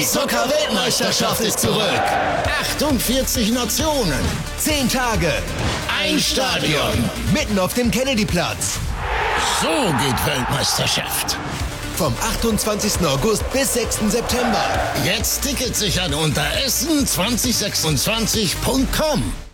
Eishockey-Weltmeisterschaft ist zurück. 48 Nationen. 10 Tage. Ein Stadion. Mitten auf dem Kennedyplatz. So geht Weltmeisterschaft. Vom 28. August bis 6. September. Jetzt Tickets sichern unter essen2026.com.